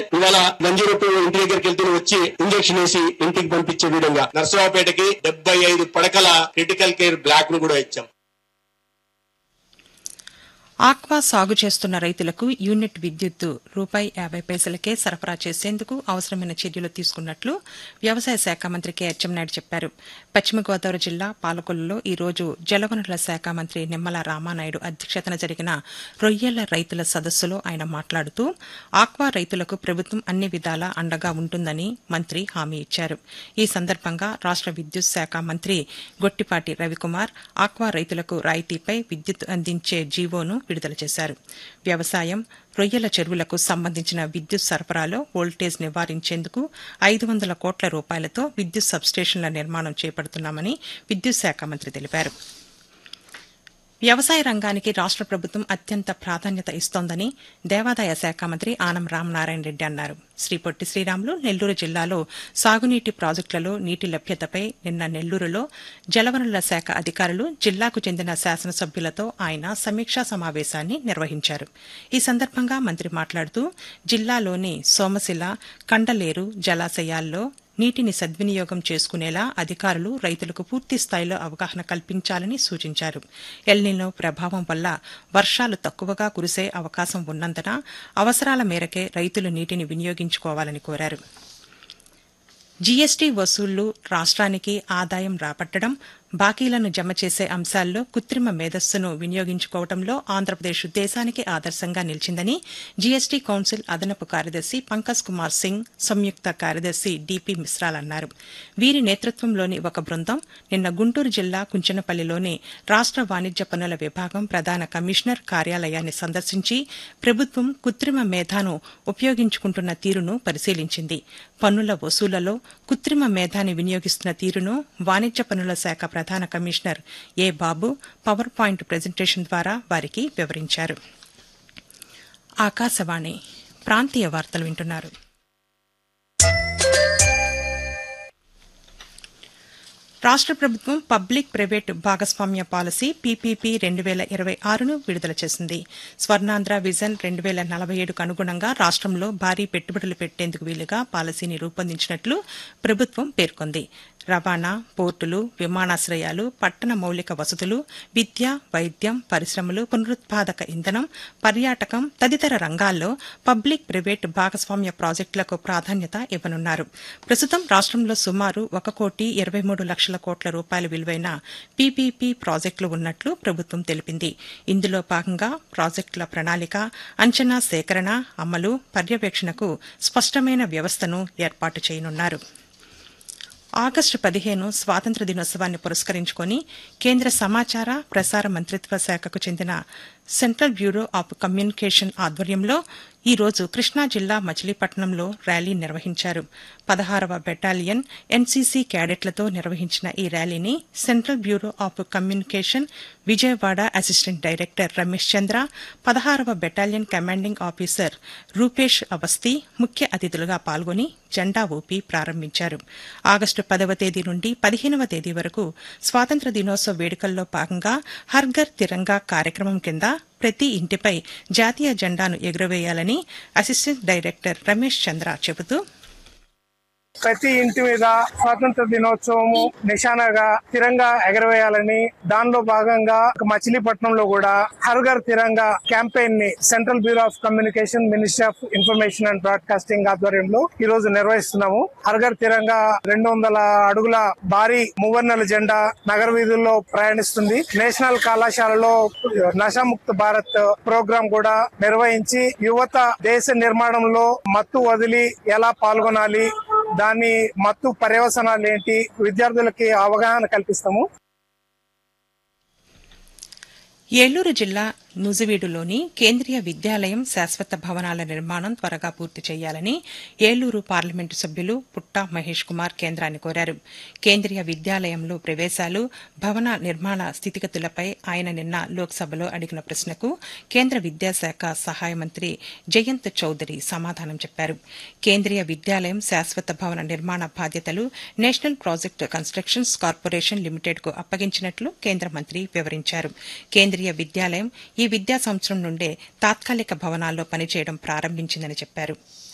ఇవాళ 102 ఇంటి దగ్గరికి వెళ్తూ వచ్చి ఇంజెక్షన్ వేసి ఇంటికి పంపించే విధంగా నర్సరావుపేటకి 75 పడకల క్రిటికల్ కేర్ బ్లాక్ ను కూడా ఇచ్చాం. ఆక్వా సాగు చేస్తున్న రైతులకు యూనిట్ విద్యుత్తు ₹50 సరఫరా చేసేందుకు అవసరమైన చర్యలు తీసుకున్నట్లు వ్యవసాయ శాఖ మంత్రి కె అచ్చెన్నాయుడు చెప్పారు. పశ్చిమ గోదావరి జిల్లా పాలకొల్లులో ఈ రోజు జలవనరుల శాఖ మంత్రి నిమ్మల రామానాయుడు అధ్యక్షతన జరిగిన రొయ్యల రైతుల సదస్సులో ఆయన మాట్లాడుతూ ఆక్వా రైతులకు ప్రభుత్వం అన్ని విధాలా అండగా ఉంటుందని మంత్రి హామీ ఇచ్చారు. ఈ సందర్భంగా రాష్ట విద్యుత్ శాఖ మంత్రి గొట్టిపాటి రవికుమార్ ఆక్వా రైతులకు రాయితీపై విద్యుత్ అందించే జీవోను విడుదల చేశారు. వ్యవసాయం, రొయ్యల చెరువులకు సంబంధించిన విద్యుత్ సరఫరాలో వోల్టేజ్ నివారించేందుకు ₹500 కోట్లతో విద్యుత్ సబ్స్టేషన్ల నిర్మాణం చేపడుతున్నామని విద్యుత్ శాఖ మంత్రి తెలిపారు. వ్యవసాయ రంగానికి రాష్ట ప్రభుత్వం అత్యంత ప్రాధాన్యత ఇస్తోందని దేవాదాయ శాఖ మంత్రి ఆనం రామనారాయణ రెడ్డి అన్నారు. శ్రీ పొట్టి శ్రీరాములు నెల్లూరు జిల్లాలో సాగునీటి ప్రాజెక్టులలో నీటి లభ్యతపై నిన్న నెల్లూరులో జలవనరుల శాఖ అధికారులు, జిల్లాకు చెందిన శాసనసభ్యులతో ఆయన సమీక్షా సమావేశాన్ని నిర్వహించారు. ఈ సందర్భంగా మంత్రి మాట్లాడుతూ జిల్లాలోని సోమశిల, కండలేరు జలాశయాల్లో నీటిని సద్వినియోగం చేసుకునేలా అధికారులు రైతులకు పూర్తి స్థాయిలో అవగాహన కల్పించాలని సూచించారు. ఎల్నినో ప్రభావం వల్ల వర్షాలు తక్కువగా కురిసే అవకాశం ఉన్నందున అవసరాల మేరకే రైతులు నీటిని వినియోగించుకోవాలని కోరారు. జీఎస్టీ వసూళ్లు రాష్ట్రానికి ఆదాయం రాబట్టడం, బాకీలను జమ చేసే అంశాల్లో కృత్రిమ మేధస్సును వినియోగించుకోవడంలో ఆంధ్రప్రదేశ్ దేశానికి ఆదర్శంగా నిలిచిందని జీఎస్టీ కౌన్సిల్ అదనపు కార్యదర్శి పంకజ్ కుమార్ సింగ్, సంయుక్త కార్యదర్శి డిపి మిశ్రాల్ అన్నారు. వీరి నేతృత్వంలోని ఒక బృందం నిన్న గుంటూరు జిల్లా కుంచనపల్లిలోని రాష్ట వాణిజ్య పన్నుల విభాగం ప్రధాన కమిషనర్ కార్యాలయాన్ని సందర్శించి ప్రభుత్వం కృత్రిమ మేధాను ఉపయోగించుకుంటున్న తీరును పరిశీలించింది. పన్నుల వసూళ్లలో కృత్రిమ మేధాని వినియోగిస్తున్న తీరును వాణిజ్య పన్నుల శాఖ ప్రధాన కమిషనర్ ఏ బాబు పవర్ పాయింట్ ప్రెజెంటేషన్ ద్వారా వారికి వివరించారు. ఆకాశవాణి ప్రాంతీయ వార్తలు వింటున్నారు. రాష్ట ప్రభుత్వం పబ్లిక్ ప్రైవేట్ భాగస్వామ్య పాలసీ పీపీపీ 2026ను విడుదల చేసింది. స్వర్ణాంధ్ర విజన్ 2047కు అనుగుణంగా రాష్ట్రంలో భారీ పెట్టుబడులు పెట్టేందుకు వీలుగా పాలసీని రూపొందించినట్లు ప్రభుత్వం పేర్కొంది. రవాణా, పోర్టులు, విమానాశ్రయాలు, పట్టణ మౌలిక వసతులు, విద్య, వైద్యం, పరిశ్రమలు, పునరుత్పాదక ఇంధనం, పర్యాటకం తదితర రంగాల్లో పబ్లిక్ ప్రైవేట్ భాగస్వామ్య ప్రాజెక్టులకు ప్రాధాన్యత ఇవ్వనున్నారు. ప్రస్తుతం రాష్ట్రంలో సుమారు ₹1,23,00,00,000 విలువైన పీపీపీ ప్రాజెక్టులు ఉన్నట్లు ప్రభుత్వం తెలిపింది. ఇందులో భాగంగా ప్రాజెక్టుల ప్రణాళిక, అంచనా సేకరణ, అమలు, పర్యవేక్షణకు స్పష్టమైన వ్యవస్థను ఏర్పాటు చేయనున్నారు. ఆగస్టు 15 స్వాతంత్ర్య దినోత్సవాన్ని పురస్కరించుకుని కేంద్ర సమాచార ప్రసార మంత్రిత్వ శాఖకు చెందిన సెంట్రల్ బ్యూరో ఆఫ్ కమ్యూనికేషన్ ఆధ్వర్యంలో ఈ రోజు కృష్ణా జిల్లా మచిలీపట్నంలో ర్యాలీ నిర్వహించారు. 16వ బెటాలియన్ ఎన్సీసీ క్యాడెట్లతో నిర్వహించిన ఈ ర్యాలీని central bureau of communication Vijayawada assistant director Ramesh Chandra, 16వ battalion commanding officer Rupesh Awasthi ముఖ్య అతిథులుగా పాల్గొని జెండా ఊపి ప్రారంభించారు. ఆగస్టు 10వ తేదీ నుండి 15వ తేదీ వరకు స్వాతంత్ర్య దినోత్సవ వేడుకల్లో భాగంగా హర్ ఘర్ తిరంగా కార్యక్రమం కింద ప్రతి ఇంటిపై జాతీయ జెండాను ఎగురవేయాలని అసిస్టెంట్ డైరెక్టర్ రమేష్ చంద్ర చెబుతూ, ప్రతి ఇంటి మీద స్వాతంత్ర దినోత్సవము నిశానగా తిరంగా ఎగరవేయాలని, దానిలో భాగంగా మచిలీపట్నంలో కూడా హర్ ఘర్ తిరంగా క్యాంపెయిన్ ని central bureau of communication, ministry of information and broadcasting ఆధ్వర్యంలో ఈ రోజు నిర్వహిస్తున్నాము. హర్ ఘర్ తిరంగా 200 అడుగుల భారీ మూవర్ణల జెండా నగర వీధుల్లో ప్రయాణిస్తుంది. నేషనల్ కళాశాలలో నషాముక్త భారత్ ప్రోగ్రాం కూడా నిర్వహించి యువత దేశ నిర్మాణంలో మత్తు వదిలి ఎలా పాల్గొనాలి, దాని మత్తు పర్యవసనాలు ఏంటి, విద్యార్థులకి అవగాహన కల్పిస్తాము. ఏలూరు జిల్లా నూజివీడులోని కేంద్రీయ విద్యాలయం శాశ్వత భవనాల నిర్మాణం త్వరగా పూర్తి చేయాలని ఏలూరు పార్లమెంటు సభ్యులు పుట్టా మహేష్ కుమార్ కేంద్రాన్ని కోరారు. కేంద్రీయ విద్యాలయంలో ప్రవేశాలు, భవన నిర్మాణ స్థితిగతులపై ఆయన నిన్న లోక్సభలో అడిగిన ప్రశ్నకు కేంద్ర విద్యాశాఖ సహాయ మంత్రి జయంత్ చౌదరి సమాధానం చెప్పారు. కేంద్రీయ విద్యాలయం శాశ్వత భవన నిర్మాణ బాధ్యతలు నేషనల్ ప్రాజెక్ట్ కన్స్ట్రక్షన్స్ కార్పొరేషన్ లిమిటెడ్కు అప్పగించినట్లు కేంద్ర మంత్రి వివరించారు. కేంద్రీయ విద్యాలయం ఈ విద్యా సంవత్సరం నుండే తాత్కాలిక భవనాల్లో పనిచేయడం ప్రారంభించిందని చెప్పారు.